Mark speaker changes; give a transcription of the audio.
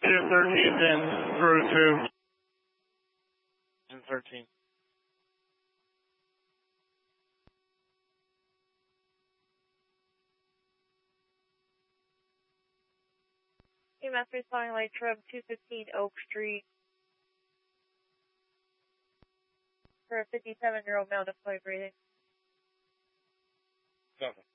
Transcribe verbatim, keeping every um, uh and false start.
Speaker 1: two thirteen ten, route two.
Speaker 2: ten thirteen.
Speaker 3: E M S responding light truck two fifteen Oak Street for a fifty-seven-year-old male deployed breathing.
Speaker 2: Nothing.